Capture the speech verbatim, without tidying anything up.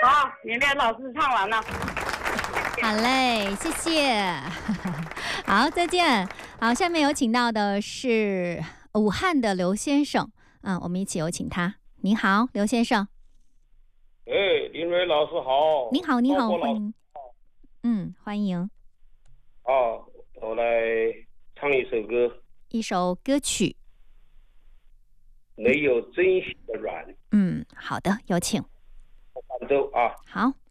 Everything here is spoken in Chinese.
好，绵绵老师唱完了。 好嘞，谢谢。好，再见。好，下面有请到的是武汉的刘先生，嗯，我们一起有请他。您好，刘先生。 哎，林蕊老师好。 您好，您好， 欢迎。嗯，欢迎。 啊，我来唱一首歌。 一首歌曲。 没有珍惜的软。 嗯，好的，有请。 伴奏啊。 好。